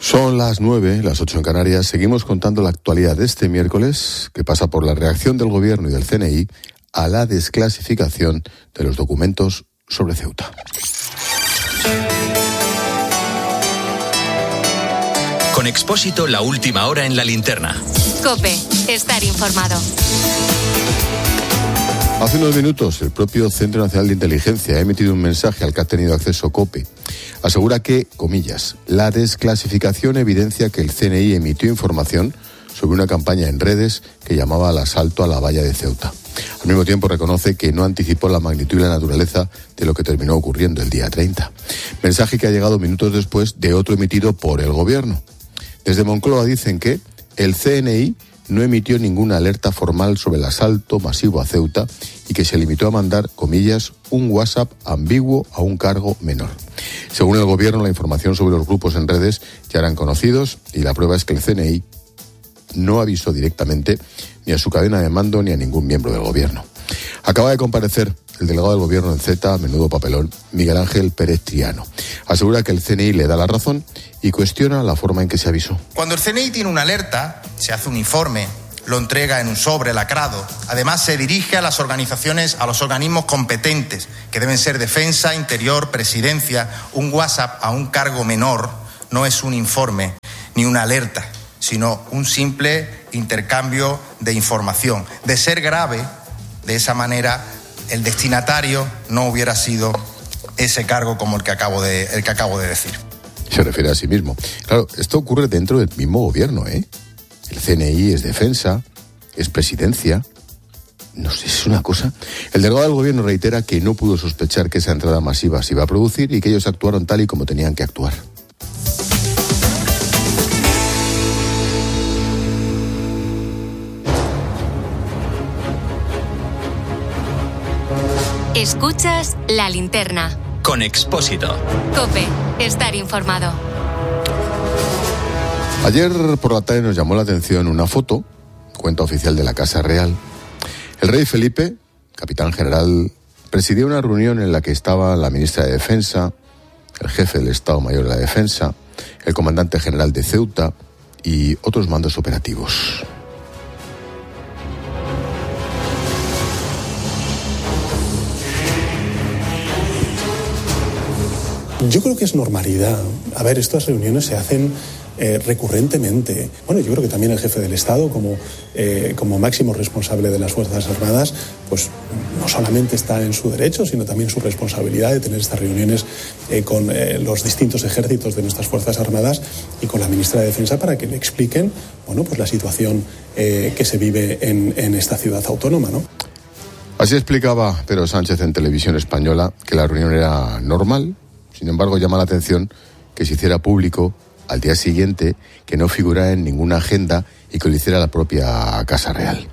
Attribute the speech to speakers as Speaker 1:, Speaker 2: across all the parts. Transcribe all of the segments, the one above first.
Speaker 1: Son las 9, las 8 en Canarias. Seguimos contando la actualidad de este miércoles, que pasa por la reacción del Gobierno y del CNI a la desclasificación de los documentos sobre Ceuta.
Speaker 2: Con Expósito, la última hora en la linterna.
Speaker 3: COPE, estar informado.
Speaker 1: Hace unos minutos, el propio Centro Nacional de Inteligencia ha emitido un mensaje al que ha tenido acceso COPE. Asegura que, comillas, la desclasificación evidencia que el CNI emitió información sobre una campaña en redes que llamaba al asalto a la valla de Ceuta. Al mismo tiempo reconoce que no anticipó la magnitud y la naturaleza de lo que terminó ocurriendo el día 30. Mensaje que ha llegado minutos después de otro emitido por el Gobierno. Desde Moncloa dicen que el CNI no emitió ninguna alerta formal sobre el asalto masivo a Ceuta y que se limitó a mandar, comillas, un WhatsApp ambiguo a un cargo menor. Según el Gobierno, la información sobre los grupos en redes ya eran conocidos y la prueba es que el CNI no avisó directamente ni a su cadena de mando ni a ningún miembro del Gobierno. Acaba de comparecer el delegado del Gobierno en Zeta, menudo papelón, Miguel Ángel Pérez Triano. Asegura que el CNI le da la razón y cuestiona la forma en que se avisó.
Speaker 4: Cuando el CNI tiene una alerta, se hace un informe, lo entrega en un sobre lacrado. Además, se dirige a las organizaciones, a los organismos competentes, que deben ser Defensa, Interior, Presidencia. Un WhatsApp a un cargo menor no es un informe ni una alerta, sino un simple intercambio de información. De ser grave, de esa manera, el destinatario no hubiera sido ese cargo como el que acabo de decir.
Speaker 1: Se refiere a sí mismo. Claro, esto ocurre dentro del mismo Gobierno, ¿eh? El CNI es Defensa, es Presidencia. No sé, es una cosa. El delegado del Gobierno reitera que no pudo sospechar que esa entrada masiva se iba a producir y que ellos actuaron tal y como tenían que actuar.
Speaker 3: Escuchas La Linterna.
Speaker 2: Con Expósito.
Speaker 3: COPE, estar informado.
Speaker 1: Ayer por la tarde nos llamó la atención una foto, cuenta oficial de la Casa Real. El rey Felipe, capitán general, presidía una reunión en la que estaba la ministra de Defensa, el jefe del Estado Mayor de la Defensa, el comandante general de Ceuta y otros mandos operativos.
Speaker 5: Yo creo que es normalidad. A ver, estas reuniones se hacen recurrentemente. Bueno, yo creo que también el jefe del Estado, como máximo responsable de las Fuerzas Armadas, pues no solamente está en su derecho, sino también su responsabilidad de tener estas reuniones con los distintos ejércitos de nuestras Fuerzas Armadas y con la ministra de Defensa para que le expliquen, bueno, pues la situación que se vive en esta ciudad autónoma, ¿no?
Speaker 1: Así explicaba Pedro Sánchez en Televisión Española que la reunión era normal. Sin embargo, llama la atención que se hiciera público al día siguiente, que no figurara en ninguna agenda y que lo hiciera la propia Casa Real.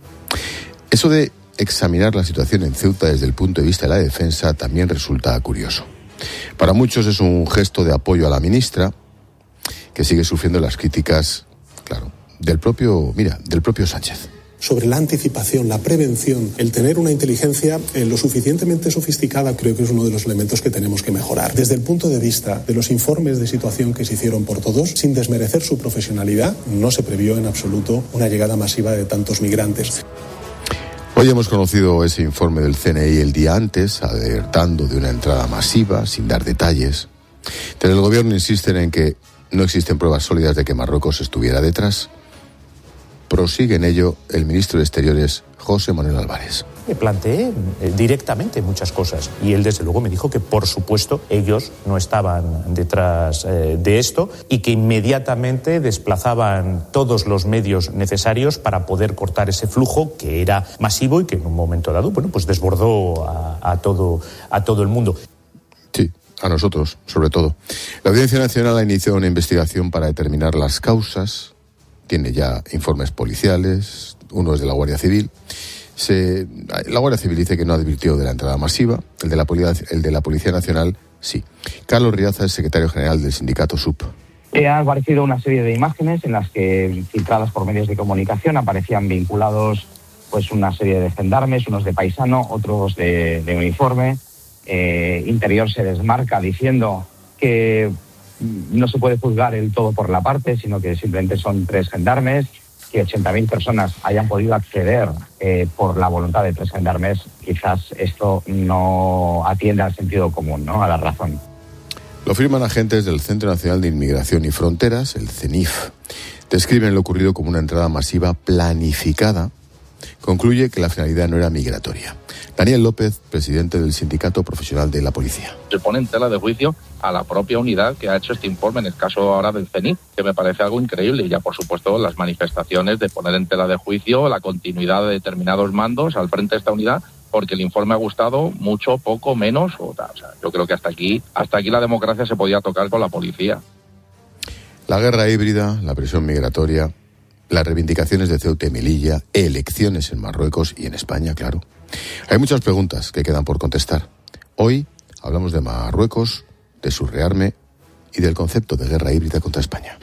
Speaker 1: Eso de examinar la situación en Ceuta desde el punto de vista de la defensa también resulta curioso. Para muchos es un gesto de apoyo a la ministra, que sigue sufriendo las críticas, claro, del propio Sánchez.
Speaker 5: Sobre la anticipación, la prevención, el tener una inteligencia lo suficientemente sofisticada, creo que es uno de los elementos que tenemos que mejorar. Desde el punto de vista de los informes de situación que se hicieron por todos, sin desmerecer su profesionalidad, no se previó en absoluto una llegada masiva de tantos migrantes.
Speaker 1: Hoy hemos conocido ese informe del CNI el día antes, alertando de una entrada masiva, sin dar detalles. Desde el Gobierno insisten en que no existen pruebas sólidas de que Marruecos estuviera detrás. Prosigue en ello el ministro de Exteriores, José Manuel Álvarez.
Speaker 6: Me planteé directamente muchas cosas y él desde luego me dijo que por supuesto ellos no estaban detrás de esto y que inmediatamente desplazaban todos los medios necesarios para poder cortar ese flujo que era masivo y que en un momento dado, bueno, pues desbordó a todo el mundo.
Speaker 1: Sí, a nosotros, sobre todo. La Audiencia Nacional ha iniciado una investigación para determinar las causas. Tiene ya informes policiales, uno es de la Guardia Civil. La Guardia Civil dice que no advirtió de la entrada masiva, el de la Policía Nacional sí. Carlos Riaza es secretario general del sindicato SUP.
Speaker 7: Han aparecido una serie de imágenes en las que, filtradas por medios de comunicación, aparecían vinculados pues una serie de gendarmes, unos de paisano, otros de uniforme. Interior se desmarca diciendo que no se puede juzgar el todo por la parte, sino que simplemente son 3 gendarmes, que 80.000 personas hayan podido acceder por la voluntad de 3 gendarmes. Quizás esto no atiende al sentido común, ¿no?, a la razón.
Speaker 1: Lo afirman agentes del Centro Nacional de Inmigración y Fronteras, el CENIF. Describen lo ocurrido como una entrada masiva planificada. Concluye que la finalidad no era migratoria. Daniel López, presidente del Sindicato Profesional de la Policía.
Speaker 8: Se pone en tela de juicio a la propia unidad que ha hecho este informe, en el caso ahora del CENIF, que me parece algo increíble. Y ya, por supuesto, las manifestaciones de poner en tela de juicio la continuidad de determinados mandos al frente de esta unidad, porque el informe ha gustado mucho, poco, menos. O sea, yo creo que hasta aquí la democracia se podía tocar con la policía.
Speaker 1: La guerra híbrida, la presión migratoria, las reivindicaciones de Ceuta y Melilla, elecciones en Marruecos y en España, claro. Hay muchas preguntas que quedan por contestar. Hoy hablamos de Marruecos, de su rearme y del concepto de guerra híbrida contra España.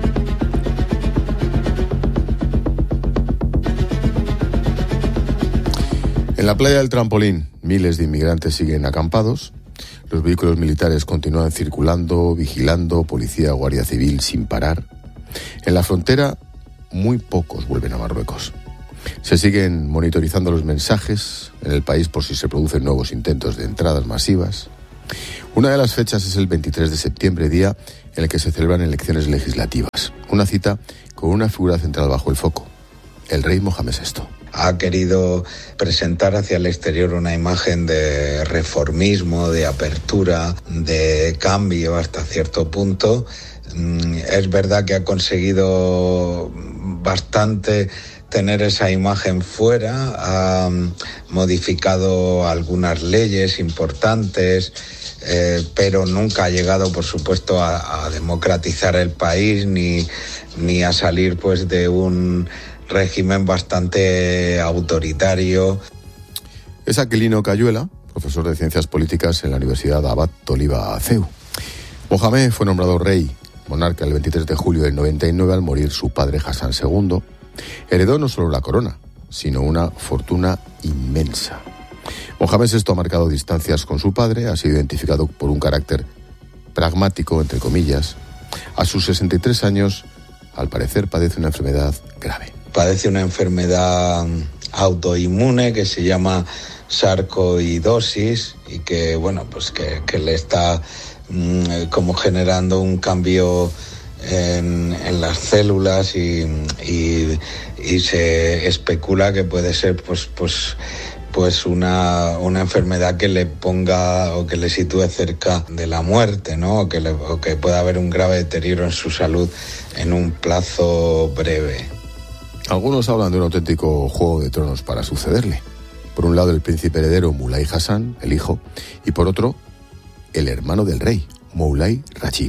Speaker 1: En la playa del Trampolín, miles de inmigrantes siguen acampados. Los vehículos militares continúan circulando, vigilando, policía, guardia civil sin parar. En la frontera, muy pocos vuelven a Marruecos. Se siguen monitorizando los mensajes en el país por si se producen nuevos intentos de entradas masivas. Una de las fechas es el 23 de septiembre, día en el que se celebran elecciones legislativas. Una cita con una figura central bajo el foco, el rey Mohamed VI.
Speaker 9: Ha querido presentar hacia el exterior una imagen de reformismo, de apertura, de cambio hasta cierto punto. Es verdad que ha conseguido bastante tener esa imagen fuera, ha modificado algunas leyes importantes, pero nunca ha llegado, por supuesto, a democratizar el país ni a salir pues de un régimen bastante autoritario.
Speaker 1: Es Aquilino Cayuela, profesor de Ciencias Políticas en la Universidad Abad Oliba CEU. Mohamed fue nombrado rey, monarca el 23 de julio del 99 al morir su padre Hassan II. Heredó no solo la corona, sino una fortuna inmensa. Mohamed VI ha marcado distancias con su padre, ha sido identificado por un carácter pragmático, entre comillas. A sus 63 años, al parecer, padece una enfermedad grave.
Speaker 9: Padece una enfermedad autoinmune que se llama sarcoidosis y que, bueno, pues que le está como generando un cambio en las células y se especula que puede ser pues una enfermedad que le ponga o que le sitúe cerca de la muerte, ¿no? O que pueda haber un grave deterioro en su salud en un plazo breve.
Speaker 1: Algunos hablan de un auténtico juego de tronos para sucederle. Por un lado, el príncipe heredero Moulay Hassan, el hijo, y por otro, el hermano del rey, Moulay Rashid.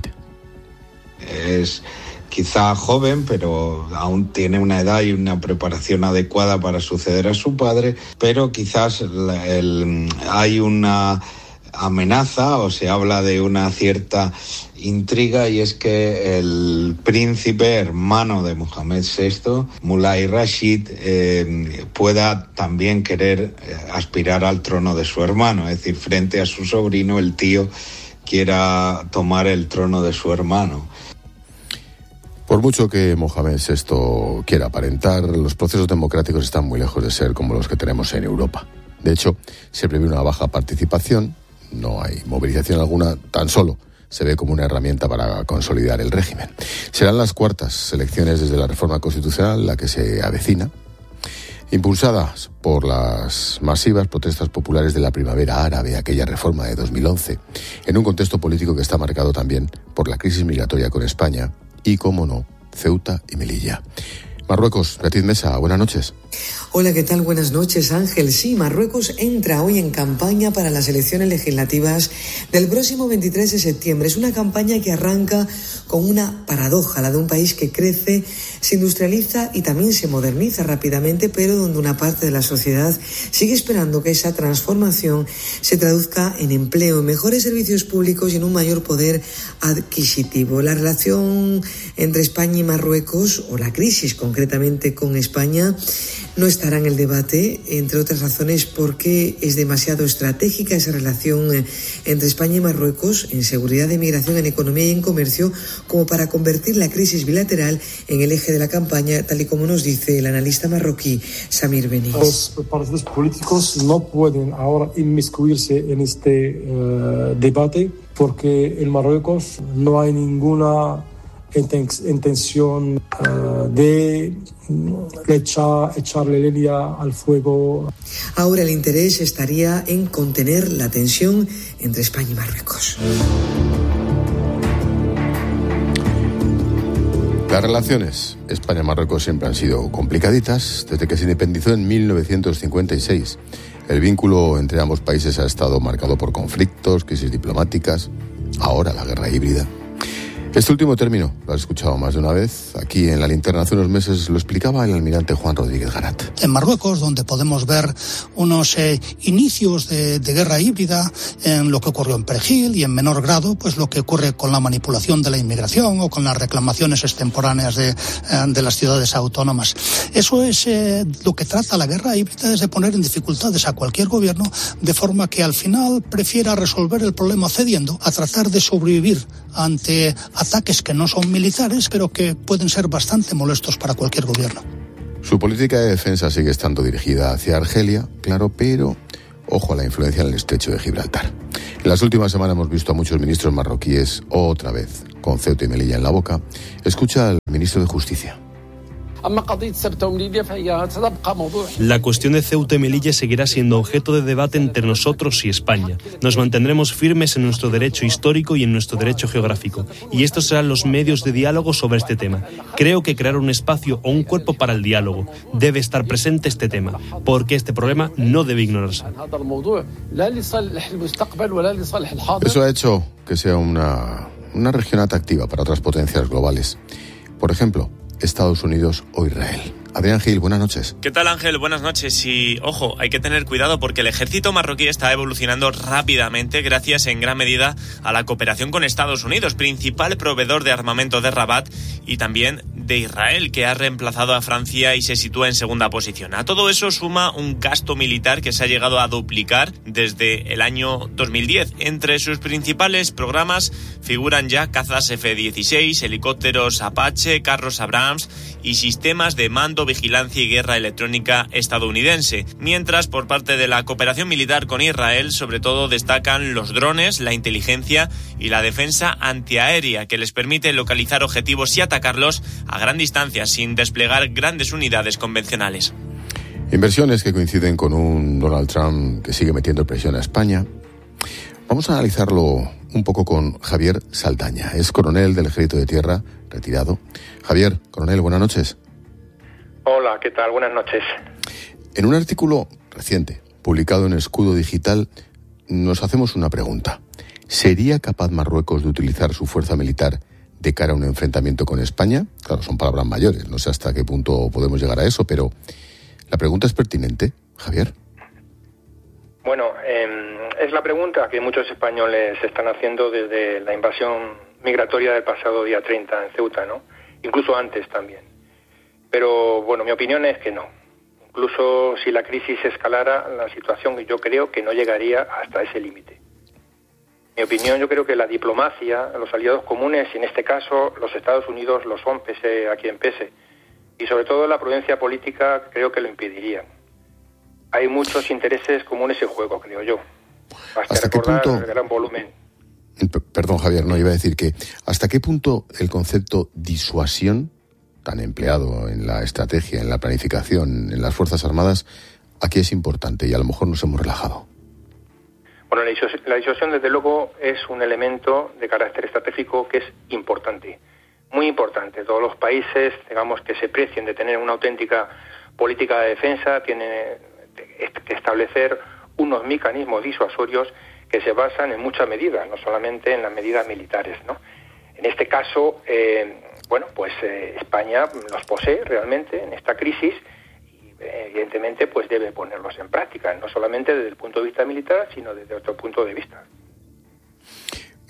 Speaker 9: Es quizá joven, pero aún tiene una edad y una preparación adecuada para suceder a su padre, pero quizás hay una amenaza o se habla de una cierta intriga, y es que el príncipe hermano de Mohamed VI, Moulay Rashid, pueda también querer aspirar al trono de su hermano, es decir, frente a su sobrino, el tío quiera tomar el trono de su hermano.
Speaker 1: Por mucho que Mohamed VI quiera aparentar, los procesos democráticos están muy lejos de ser como los que tenemos en Europa. De hecho, se prevé una baja participación, no hay movilización alguna, tan solo se ve como una herramienta para consolidar el régimen. Serán las cuartas elecciones desde la reforma constitucional, la que se avecina, impulsadas por las masivas protestas populares de la primavera árabe, aquella reforma de 2011, en un contexto político que está marcado también por la crisis migratoria con España y, cómo no, Ceuta y Melilla. Marruecos, Beatriz Mesa, buenas noches.
Speaker 10: Hola, ¿qué tal? Buenas noches, Ángel. Sí, Marruecos entra hoy en campaña para las elecciones legislativas del próximo 23 de septiembre. Es una campaña que arranca con una paradoja, la de un país que crece, se industrializa y también se moderniza rápidamente, pero donde una parte de la sociedad sigue esperando que esa transformación se traduzca en empleo, en mejores servicios públicos y en un mayor poder adquisitivo. La relación entre España y Marruecos, o la crisis concretamente con España, no estará en el debate, entre otras razones porque es demasiado estratégica esa relación entre España y Marruecos en seguridad de migración, en economía y en comercio, como para convertir la crisis bilateral en el eje de la campaña, tal y como nos dice el analista marroquí Samir Beni.
Speaker 11: Los partidos políticos no pueden ahora inmiscuirse en este debate porque en Marruecos no hay ninguna intención de echarle leña al fuego.
Speaker 10: Ahora el interés estaría en contener la tensión entre España y Marruecos.
Speaker 1: Las relaciones España-Marruecos siempre han sido complicaditas desde que se independizó en 1956. El vínculo entre ambos países ha estado marcado por conflictos, crisis diplomáticas, ahora la guerra híbrida. Este último término lo has escuchado más de una vez. Aquí en La Linterna hace unos meses lo explicaba el almirante Juan Rodríguez Garat.
Speaker 12: En Marruecos, donde podemos ver unos inicios de guerra híbrida, en lo que ocurrió en Perejil y en menor grado, pues lo que ocurre con la manipulación de la inmigración o con las reclamaciones extemporáneas de las ciudades autónomas. Eso es lo que trata la guerra híbrida, es de poner en dificultades a cualquier gobierno, de forma que al final prefiera resolver el problema cediendo a tratar de sobrevivir ante ataques que no son militares, creo que pueden ser bastante molestos para cualquier gobierno.
Speaker 1: Su política de defensa sigue estando dirigida hacia Argelia, claro, pero ojo a la influencia en el estrecho de Gibraltar. En las últimas semanas hemos visto a muchos ministros marroquíes otra vez con Ceuta y Melilla en la boca. Escucha al ministro de Justicia.
Speaker 13: La cuestión de Ceuta y Melilla seguirá siendo objeto de debate entre nosotros y España. Nos mantendremos firmes en nuestro derecho histórico y en nuestro derecho geográfico. Y estos serán los medios de diálogo sobre este tema. Creo que crear un espacio o un cuerpo para el diálogo debe estar presente este tema, porque este problema no debe ignorarse.
Speaker 1: Eso ha hecho que sea una región atractiva para otras potencias globales. Por ejemplo, Estados Unidos o Israel. Adrián Gil, buenas noches.
Speaker 14: ¿Qué tal, Ángel? Buenas noches. Y, ojo, hay que tener cuidado porque el ejército marroquí está evolucionando rápidamente gracias en gran medida a la cooperación con Estados Unidos, principal proveedor de armamento de Rabat, y también de Israel, que ha reemplazado a Francia y se sitúa en segunda posición. A todo eso suma un gasto militar que se ha llegado a duplicar desde el año 2010. Entre sus principales programas figuran ya cazas F-16, helicópteros Apache, carros Abrams y sistemas de mando, vigilancia y guerra electrónica estadounidense. Mientras, por parte de la cooperación militar con Israel, sobre todo destacan los drones, la inteligencia y la defensa antiaérea, que les permite localizar objetivos y atacarlos a gran distancia sin desplegar grandes unidades convencionales.
Speaker 1: Inversiones que coinciden con un Donald Trump que sigue metiendo presión a España. Vamos a analizarlo un poco con Javier Saldaña. Es coronel del Ejército de Tierra, retirado. Javier, coronel, buenas noches.
Speaker 15: Hola, ¿qué tal? Buenas noches.
Speaker 1: En un artículo reciente, publicado en Escudo Digital, nos hacemos una pregunta. ¿Sería capaz Marruecos de utilizar su fuerza militar de cara a un enfrentamiento con España? Claro, son palabras mayores, no sé hasta qué punto podemos llegar a eso, pero la pregunta es pertinente, Javier.
Speaker 15: Bueno, es la pregunta que muchos españoles se están haciendo desde la invasión migratoria del pasado día 30 en Ceuta, ¿no? Incluso antes también. Pero, bueno, mi opinión es que no. Incluso si la crisis escalara, la situación yo creo que no llegaría hasta ese límite. Mi opinión, yo creo que la diplomacia, los aliados comunes, y en este caso los Estados Unidos lo son, pese a quien pese, y sobre todo la prudencia política creo que lo impedirían. Hay muchos intereses comunes en juego, creo yo.
Speaker 1: ¿Hasta qué punto?
Speaker 15: El gran volumen.
Speaker 1: Perdón, Javier, no iba a decir que ¿hasta qué punto el concepto disuasión, tan empleado en la estrategia, en la planificación, en las Fuerzas Armadas, aquí es importante y a lo mejor nos hemos relajado?
Speaker 15: Bueno, la disuasión desde luego es un elemento de carácter estratégico que es importante, muy importante. Todos los países, digamos, que se precien de tener una auténtica política de defensa tienen que establecer unos mecanismos disuasorios que se basan en muchas medidas, no solamente en las medidas militares, ¿no? En este caso, España los posee realmente en esta crisis y evidentemente pues debe ponerlos en práctica, no solamente desde el punto de vista militar, sino desde otro punto de vista.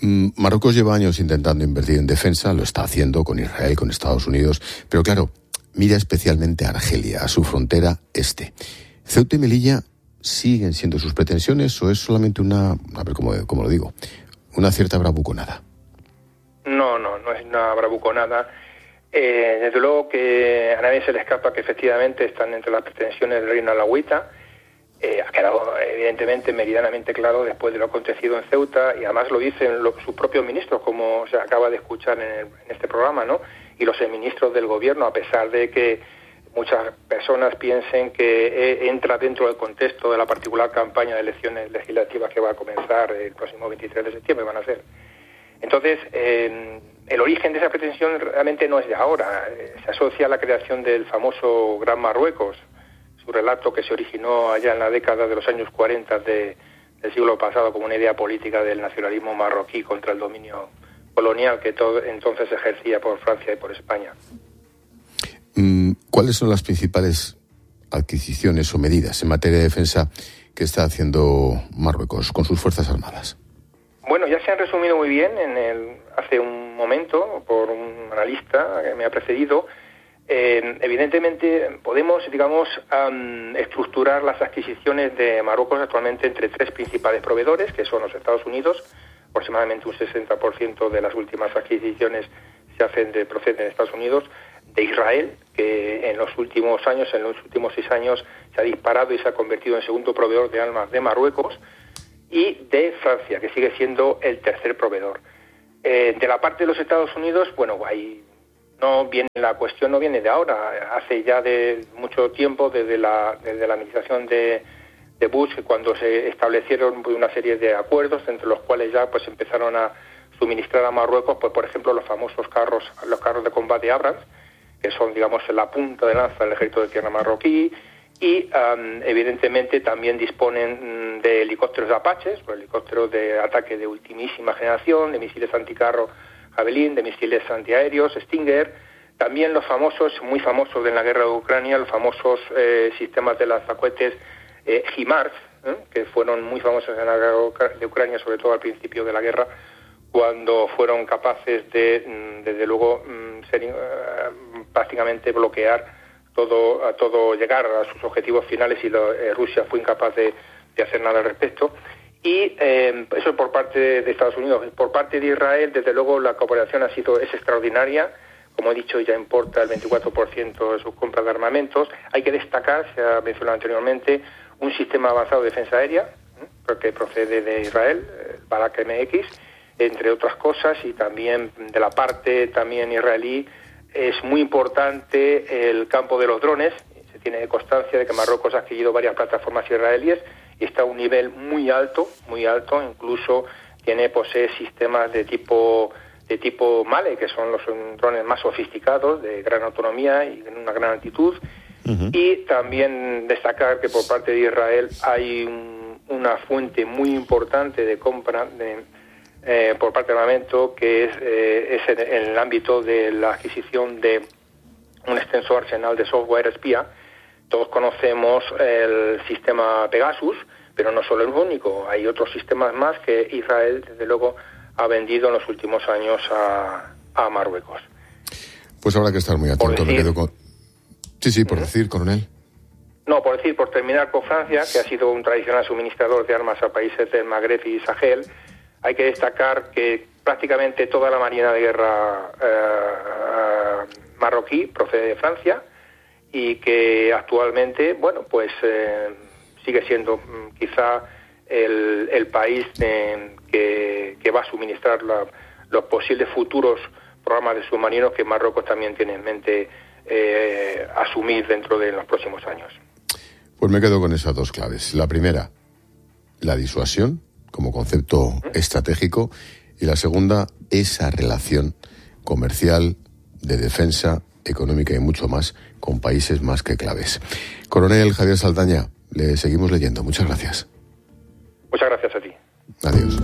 Speaker 1: Marruecos lleva años intentando invertir en defensa, lo está haciendo con Israel, con Estados Unidos, pero claro, mira especialmente a Argelia, a su frontera este. ¿Ceuta y Melilla siguen siendo sus pretensiones o es solamente una cierta bravuconada?
Speaker 15: No es una bravuconada. Desde luego que a nadie se le escapa que efectivamente están entre las pretensiones del reino alauita. Ha quedado evidentemente meridianamente claro después de lo acontecido en Ceuta, y además lo dicen sus propios ministros, como se acaba de escuchar en este programa, ¿no? Y los ministros del gobierno, a pesar de que muchas personas piensen que entra dentro del contexto de la particular campaña de elecciones legislativas que va a comenzar el próximo 23 de septiembre, van a ser. Entonces, el origen de esa pretensión realmente no es de ahora. Se asocia a la creación del famoso Gran Marruecos, su relato que se originó allá en la década de los años 40 del siglo pasado como una idea política del nacionalismo marroquí contra el dominio colonial que entonces ejercía por Francia y por España.
Speaker 1: ¿Cuáles son las principales adquisiciones o medidas en materia de defensa que está haciendo Marruecos con sus fuerzas armadas?
Speaker 15: Bueno, ya se han resumido muy bien hace un momento por un analista que me ha precedido. Evidentemente podemos, estructurar las adquisiciones de Marruecos actualmente entre tres principales proveedores, que son los Estados Unidos. Aproximadamente un 60% de las últimas adquisiciones proceden de Estados Unidos, de Israel, que en los últimos 6 años, se ha disparado y se ha convertido en segundo proveedor de armas de Marruecos, y de Francia, que sigue siendo el tercer proveedor. De la parte de los Estados Unidos, la cuestión no viene de ahora, hace ya de mucho tiempo, desde la administración de Bush, cuando se establecieron una serie de acuerdos, entre los cuales ya empezaron a suministrar a Marruecos, por ejemplo, los famosos carros de combate Abrams, que son, la punta de lanza del ejército de tierra marroquí, y evidentemente también disponen de helicópteros de Apaches, helicópteros de ataque de ultimísima generación, de misiles anticarro Javelin, de misiles antiaéreos Stinger, también los muy famosos de la guerra de Ucrania, los famosos sistemas de lanzacohetes HIMARS, que fueron muy famosos en la guerra de Ucrania, sobre todo al principio de la guerra, cuando fueron capaces de, desde luego, prácticamente bloquear todo llegar a sus objetivos finales, y Rusia fue incapaz de hacer nada al respecto. Y eso por parte de Estados Unidos. Por parte de Israel, desde luego, la cooperación es extraordinaria. Como he dicho, ya importa el 24% de sus compras de armamentos. Hay que destacar, se ha mencionado anteriormente, un sistema avanzado de defensa aérea, que procede de Israel, el Barak MX, entre otras cosas, y también de la parte también israelí es muy importante el campo de los drones. Se tiene constancia de que Marruecos ha adquirido varias plataformas israelíes y está a un nivel muy alto, incluso posee sistemas de tipo Male, que son los drones más sofisticados, de gran autonomía y en una gran altitud. Uh-huh. Y también destacar que por parte de Israel hay una fuente muy importante de compra por parte del armamento, que es en el ámbito de la adquisición de un extenso arsenal de software espía. Todos conocemos el sistema Pegasus, pero no solo el único. Hay otros sistemas más que Israel, desde luego, ha vendido en los últimos años a Marruecos.
Speaker 1: Pues habrá que estar muy atento. Decir, coronel.
Speaker 15: No, por terminar con Francia, que ha sido un tradicional suministrador de armas a países del Magreb y Sahel. Hay que destacar que prácticamente toda la marina de guerra marroquí procede de Francia, y que actualmente, sigue siendo quizá el país que va a suministrar los posibles futuros programas de submarinos que Marruecos también tiene en mente asumir dentro de los próximos años.
Speaker 1: Pues me quedo con esas dos claves. La primera, la disuasión como concepto estratégico, y la segunda, esa relación comercial, de defensa, económica y mucho más con países más que claves. Coronel Javier Saldaña, le seguimos leyendo. Muchas gracias.
Speaker 15: Muchas gracias a ti.
Speaker 1: Adiós.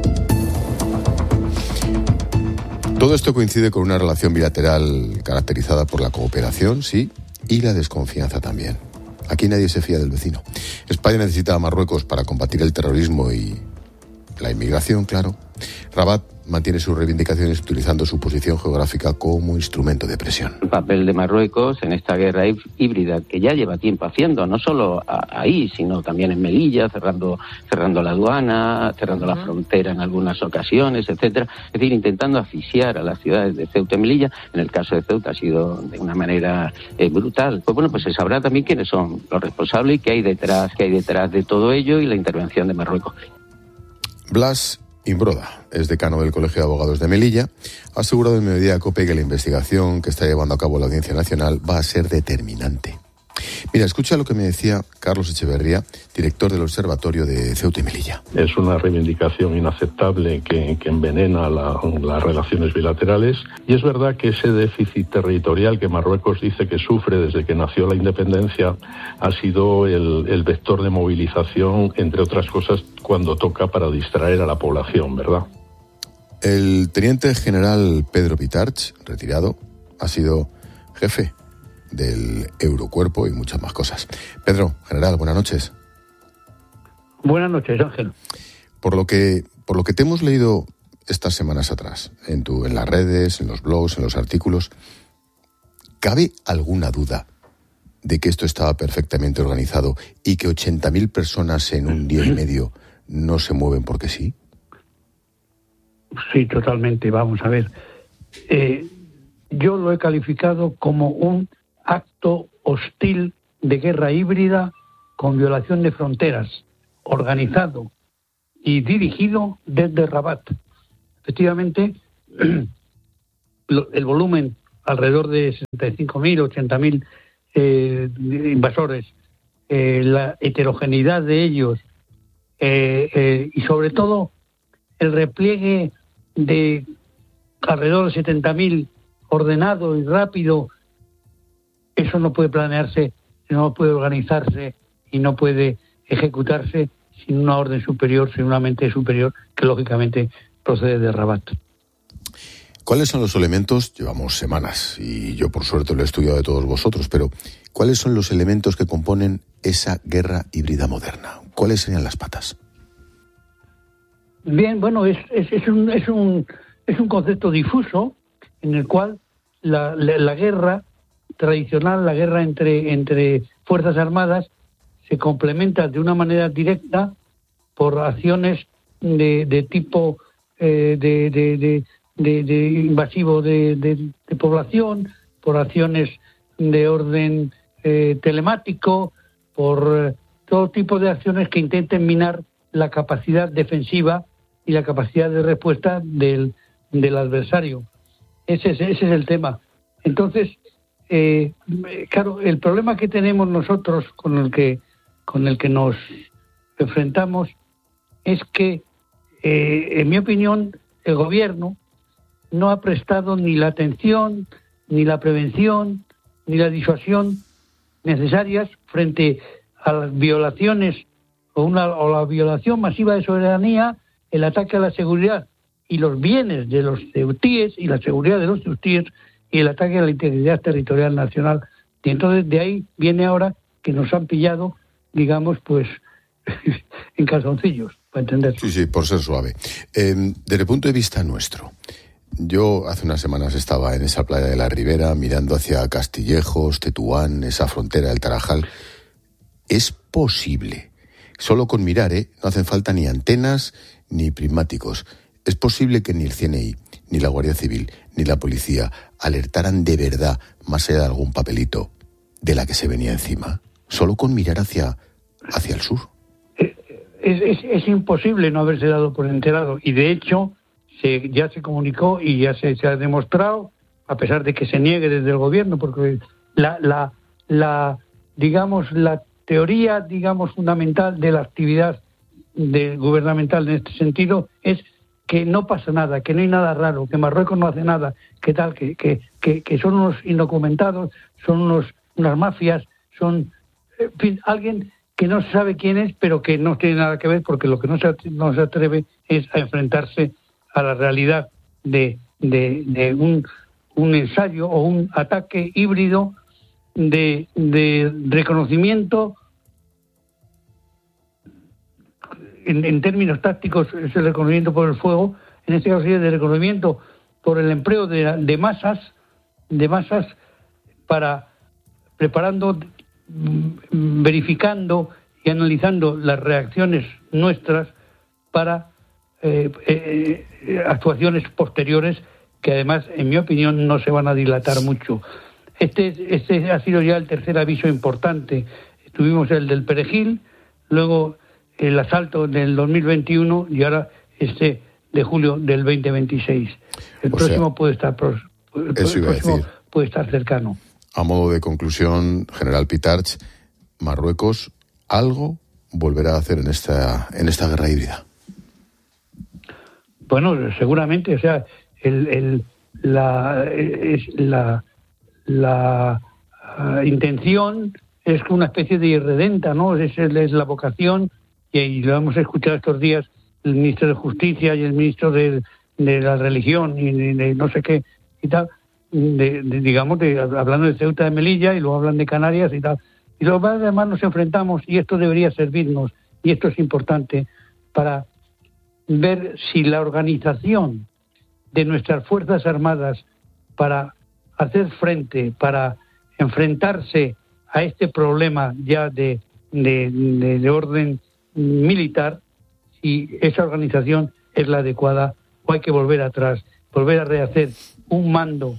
Speaker 1: Todo esto coincide con una relación bilateral caracterizada por la cooperación, sí, y la desconfianza también. Aquí nadie se fía del vecino. España necesita a Marruecos para combatir el terrorismo y la inmigración, claro. Rabat mantiene sus reivindicaciones utilizando su posición geográfica como instrumento de presión.
Speaker 16: El papel de Marruecos en esta guerra híbrida que ya lleva tiempo haciendo, no solo ahí, sino también en Melilla, cerrando la aduana, cerrando la frontera en algunas ocasiones, etcétera. Es decir, intentando asfixiar a las ciudades de Ceuta y Melilla. En el caso de Ceuta ha sido de una manera brutal. Pues bueno, pues se sabrá también quiénes son los responsables y qué hay detrás de todo ello y la intervención de Marruecos.
Speaker 1: Blas Imbroda es decano del Colegio de Abogados de Melilla. Ha asegurado en Mediodía COPE que la investigación que está llevando a cabo la Audiencia Nacional va a ser determinante. Mira, escucha lo que me decía Carlos Echeverría, director del Observatorio de Ceuta y Melilla.
Speaker 17: Es una reivindicación inaceptable que envenena las relaciones bilaterales, y es verdad que ese déficit territorial que Marruecos dice que sufre desde que nació la independencia ha sido el vector de movilización, entre otras cosas, cuando toca para distraer a la población, ¿verdad?
Speaker 1: El teniente general Pedro Pitarch, retirado, ha sido jefe del Eurocuerpo y muchas más cosas. Pedro, general, buenas noches.
Speaker 18: Buenas noches, Ángel.
Speaker 1: Por lo que te hemos leído estas semanas atrás, en las redes, en los blogs, en los artículos, ¿cabe alguna duda de que esto estaba perfectamente organizado y que 80.000 personas en un día y medio no se mueven porque sí?
Speaker 18: Sí, totalmente. Vamos a ver. Yo lo he calificado como un acto hostil de guerra híbrida con violación de fronteras, organizado y dirigido desde Rabat. Efectivamente, el volumen, alrededor de 65.000, 80.000 invasores, la heterogeneidad de ellos y sobre todo el repliegue de alrededor de 70.000 ordenado y rápido. Eso no puede planearse, no puede organizarse y no puede ejecutarse sin una orden superior, sin una mente superior que lógicamente procede de Rabat.
Speaker 1: ¿Cuáles son los elementos? Llevamos semanas y yo por suerte lo he estudiado de todos vosotros, pero ¿cuáles son los elementos que componen esa guerra híbrida moderna? ¿Cuáles serían las patas?
Speaker 18: Bien, bueno, es un concepto difuso en el cual la guerra tradicional, la guerra entre fuerzas armadas, se complementa de una manera directa por acciones de tipo de invasivo de población, por acciones de orden telemático, por todo tipo de acciones que intenten minar la capacidad defensiva y la capacidad de respuesta del adversario. Ese es el tema. Entonces, claro, el problema que tenemos nosotros con el que nos enfrentamos es que, en mi opinión, el gobierno no ha prestado ni la atención, ni la prevención, ni la disuasión necesarias frente a las violaciones o la violación masiva de soberanía, el ataque a la seguridad y los bienes de los ceutíes y la seguridad de los ceutíes y el ataque a la integridad territorial nacional. Y entonces de ahí viene ahora que nos han pillado, digamos, pues en calzoncillos, para entender.
Speaker 1: Sí, por ser suave. Desde el punto de vista nuestro, yo hace unas semanas estaba en esa playa de la Ribera mirando hacia Castillejos, Tetuán, esa frontera del Tarajal. Es posible, solo con mirar, no hacen falta ni antenas ni prismáticos. Es posible que ni el CNI, ni la Guardia Civil, ni la policía alertaran de verdad, más allá de algún papelito, de la que se venía encima, solo con mirar hacia el sur.
Speaker 18: Es imposible no haberse dado por enterado, y de hecho ya se comunicó y ya se ha demostrado, a pesar de que se niegue desde el gobierno, porque la teoría, fundamental de la actividad gubernamental en este sentido es que no pasa nada, que no hay nada raro, que Marruecos no hace nada, que tal, que son unos indocumentados, son unas mafias, son, en fin, alguien que no se sabe quién es, pero que no tiene nada que ver, porque lo que no se atreve es a enfrentarse a la realidad de un ensayo o un ataque híbrido de reconocimiento. En términos tácticos es el reconocimiento por el fuego, en este caso de reconocimiento por el empleo de masas para preparando, verificando y analizando las reacciones nuestras para actuaciones posteriores que además, en mi opinión, no se van a dilatar mucho. Este ha sido ya el tercer aviso importante. Tuvimos el del Perejil, luego el asalto del 2021 y ahora este de julio del 2026. El próximo puede estar puede estar cercano.
Speaker 1: A modo de conclusión, general Pitarch, Marruecos algo volverá a hacer en esta guerra híbrida.
Speaker 18: Bueno, seguramente, o sea, la intención es una especie de irredenta, ¿no? Es la vocación, y lo hemos escuchado estos días, el ministro de Justicia y el ministro de la Religión y de no sé qué y tal, hablando de Ceuta de Melilla, y luego hablan de Canarias y tal. Y luego además nos enfrentamos, y esto debería servirnos, y esto es importante, para ver si la organización de nuestras Fuerzas Armadas para hacer frente, para enfrentarse a este problema ya de orden militar, si esa organización es la adecuada o hay que volver atrás, volver a rehacer un mando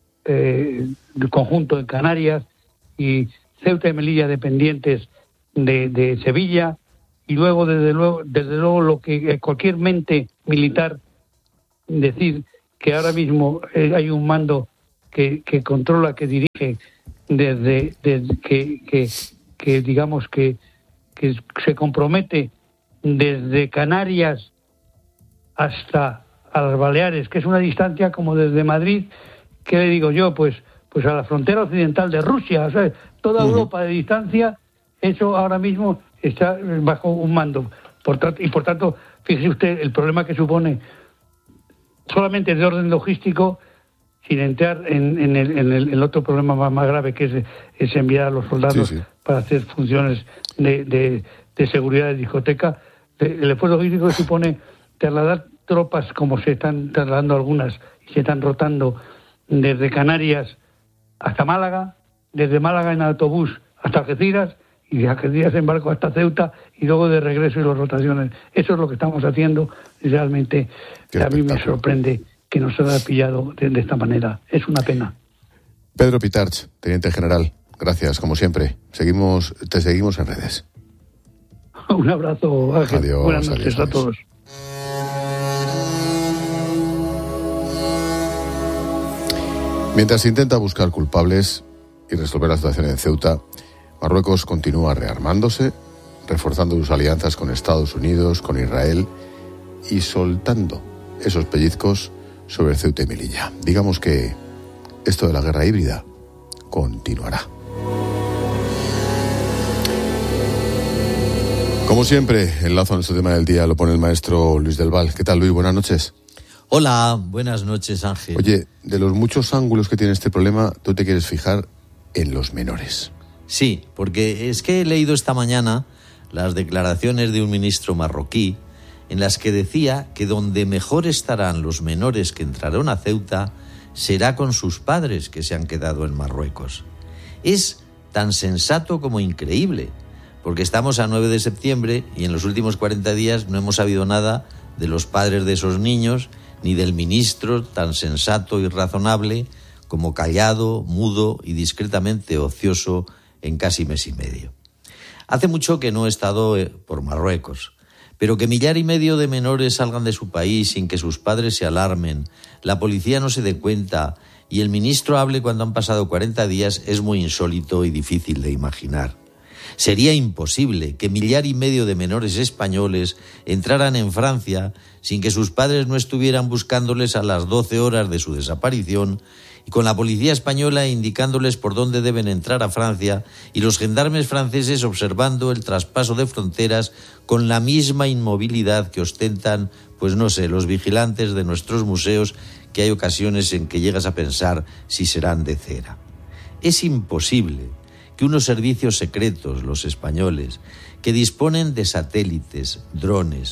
Speaker 18: conjunto en Canarias y Ceuta y Melilla dependientes de Sevilla, y luego desde luego lo que cualquier mente militar decir que ahora mismo hay un mando que controla, que dirige desde que digamos que se compromete desde Canarias hasta a las Baleares, que es una distancia como desde Madrid, ¿qué le digo yo? Pues a la frontera occidental de Rusia, o sea, toda Europa de distancia, eso ahora mismo está bajo un mando. Por tanto, fíjese usted el problema que supone solamente de orden logístico, sin entrar en el otro problema más grave, que es enviar a los soldados para hacer funciones de seguridad de discoteca. El esfuerzo logístico supone trasladar tropas, como se están trasladando algunas y se están rotando desde Canarias hasta Málaga, desde Málaga en autobús hasta Algeciras, y de Algeciras en barco hasta Ceuta, y luego de regreso y las rotaciones. Eso es lo que estamos haciendo, y realmente a mí me sorprende que nos haya pillado de esta manera. Es una pena.
Speaker 1: Pedro Pitarch, teniente general, gracias, como siempre. Te seguimos en redes.
Speaker 18: Un abrazo, Ángel.
Speaker 1: Adiós,
Speaker 18: buenas noches a todos.
Speaker 1: Mientras se intenta buscar culpables y resolver la situación en Ceuta, Marruecos continúa rearmándose, reforzando sus alianzas con Estados Unidos, con Israel y soltando esos pellizcos sobre Ceuta y Melilla. Digamos que esto de la guerra híbrida continuará. Como siempre, el lazo en este tema del día lo pone el maestro Luis del Val. ¿Qué tal, Luis? Buenas noches.
Speaker 19: Hola, buenas noches, Ángel.
Speaker 1: Oye, de los muchos ángulos que tiene este problema, tú te quieres fijar en los menores.
Speaker 19: Sí, porque es que he leído esta mañana las declaraciones de un ministro marroquí en las que decía que donde mejor estarán los menores que entrarán a Ceuta será con sus padres que se han quedado en Marruecos. Es tan sensato como increíble, porque estamos a 9 de septiembre y en los últimos 40 días no hemos sabido nada de los padres de esos niños, ni del ministro tan sensato y razonable como callado, mudo y discretamente ocioso en casi mes y medio. Hace mucho que no he estado por Marruecos, pero que 1,5 millones de menores salgan de su país sin que sus padres se alarmen, la policía no se dé cuenta y el ministro hable cuando han pasado 40 días es muy insólito y difícil de imaginar. Sería imposible que 1,5 millones de menores españoles entraran en Francia sin que sus padres no estuvieran buscándoles a las 12 horas de su desaparición y con la policía española indicándoles por dónde deben entrar a Francia y los gendarmes franceses observando el traspaso de fronteras con la misma inmovilidad que ostentan, pues no sé, los vigilantes de nuestros museos, que hay ocasiones en que llegas a pensar si serán de cera. Es imposible que unos servicios secretos, los españoles, que disponen de satélites, drones,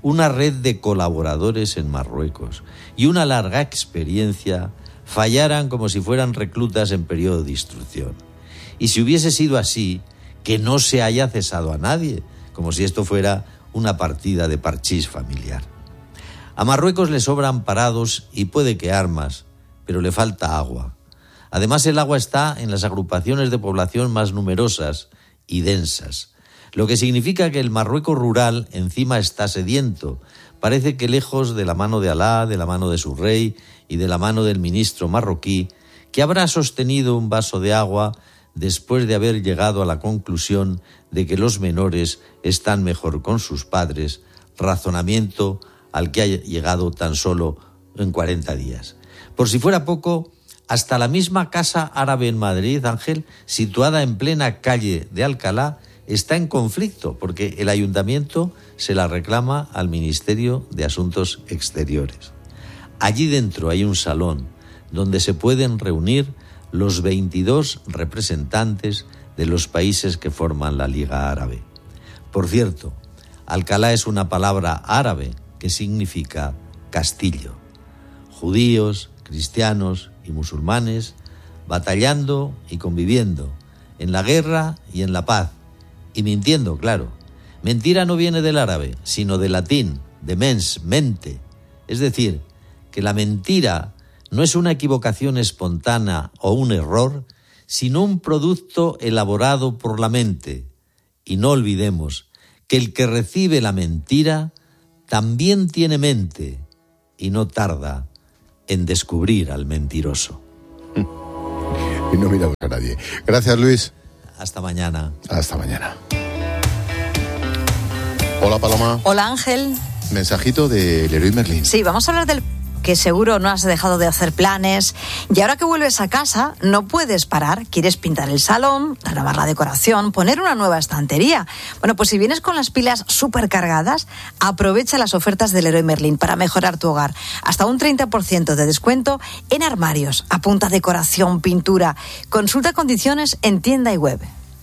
Speaker 19: una red de colaboradores en Marruecos y una larga experiencia fallaran como si fueran reclutas en periodo de instrucción. Y si hubiese sido así, que no se haya cesado a nadie, como si esto fuera una partida de parchís familiar. A Marruecos le sobran parados y puede que armas, pero le falta agua. Además, el agua está en las agrupaciones de población más numerosas y densas, lo que significa que el Marruecos rural encima está sediento. Parece que lejos de la mano de Alá, de la mano de su rey y de la mano del ministro marroquí, que habrá sostenido un vaso de agua después de haber llegado a la conclusión de que los menores están mejor con sus padres, razonamiento al que ha llegado tan solo en 40 días. Por si fuera poco, hasta la misma Casa Árabe en Madrid, Ángel, situada en plena calle de Alcalá, está en conflicto porque el ayuntamiento se la reclama al Ministerio de Asuntos Exteriores. Allí dentro hay un salón donde se pueden reunir los 22 representantes de los países que forman la Liga Árabe. Por cierto, Alcalá es una palabra árabe que significa castillo. Judíos, cristianos y musulmanes batallando y conviviendo, en la guerra y en la paz, y mintiendo, claro. Mentira no viene del árabe, sino del latín, de mens, mente. Es decir, que la mentira no es una equivocación espontánea o un error, sino un producto elaborado por la mente. Y no olvidemos que el que recibe la mentira también tiene mente y no tarda en descubrir al mentiroso.
Speaker 1: Y no mira a nadie. Gracias, Luis.
Speaker 19: Hasta mañana.
Speaker 1: Hasta mañana. Hola, Paloma.
Speaker 20: Hola, Ángel.
Speaker 1: Mensajito de Leroy Merlin.
Speaker 20: Sí, vamos a hablar del que seguro no has dejado de hacer planes y ahora que vuelves a casa no puedes parar, quieres pintar el salón, renovar la decoración, poner una nueva estantería. Bueno, pues si vienes con las pilas súper cargadas, aprovecha las ofertas del Leroy Merlin para mejorar tu hogar. Hasta un 30% de descuento en armarios, apunta decoración, pintura. Consulta condiciones en tienda y web.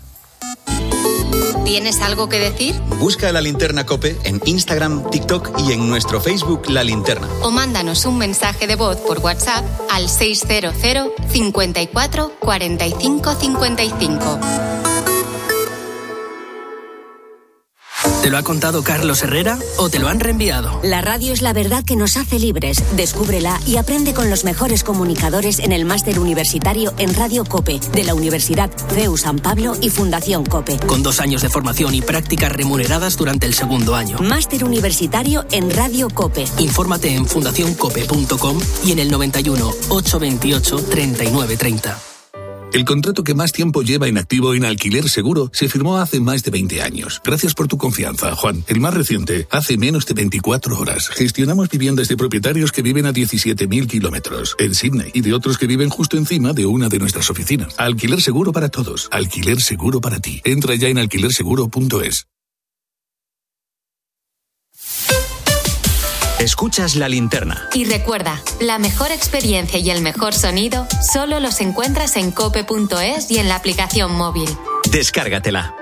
Speaker 3: ¿Tienes algo que decir?
Speaker 2: Busca La Linterna COPE en Instagram, TikTok y en nuestro Facebook La Linterna.
Speaker 3: O mándanos un mensaje de voz por WhatsApp al 600 54 45 55.
Speaker 21: ¿Te lo ha contado Carlos Herrera o te lo han reenviado?
Speaker 22: La radio es la verdad que nos hace libres. Descúbrela y aprende con los mejores comunicadores en el máster universitario en Radio COPE de la Universidad CEU San Pablo y Fundación COPE.
Speaker 21: Con 2 años de formación y prácticas remuneradas durante el segundo año.
Speaker 22: Máster universitario en Radio COPE.
Speaker 21: Infórmate en fundacioncope.com y en el 91 828 3930.
Speaker 23: El contrato que más tiempo lleva en activo en Alquiler Seguro se firmó hace más de 20 años. Gracias por tu confianza, Juan. El más reciente, hace menos de 24 horas. Gestionamos viviendas de propietarios que viven a 17.000 kilómetros en Sydney y de otros que viven justo encima de una de nuestras oficinas. Alquiler Seguro para todos. Alquiler Seguro para ti. Entra ya en alquilerseguro.es.
Speaker 2: Escuchas La Linterna.
Speaker 3: Y recuerda, la mejor experiencia y el mejor sonido solo los encuentras en cope.es y en la aplicación móvil.
Speaker 2: Descárgatela.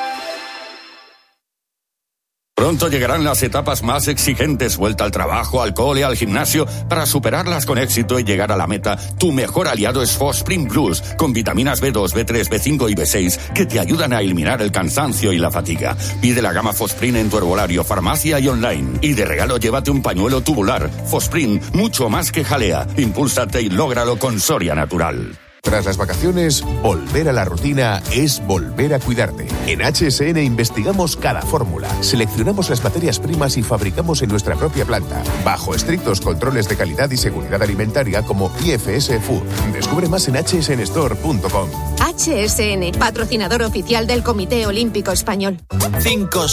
Speaker 24: Pronto llegarán las etapas más exigentes, vuelta al trabajo, al cole, al gimnasio. Para superarlas con éxito y llegar a la meta, tu mejor aliado es Fosprint Plus, con vitaminas B2, B3, B5 y B6 que te ayudan a eliminar el cansancio y la fatiga. Pide la gama Fosprint en tu herbolario, farmacia y online. Y de regalo llévate un pañuelo tubular. Fosprint, mucho más que jalea. Impúlsate y lógralo con Soria Natural.
Speaker 25: Tras las vacaciones, volver a la rutina es volver a cuidarte. En HSN investigamos cada fórmula, seleccionamos las materias primas y fabricamos en nuestra propia planta, bajo estrictos controles de calidad y seguridad alimentaria como IFS Food. Descubre más en hsnstore.com.
Speaker 26: HSN, patrocinador oficial del Comité Olímpico Español.
Speaker 27: 5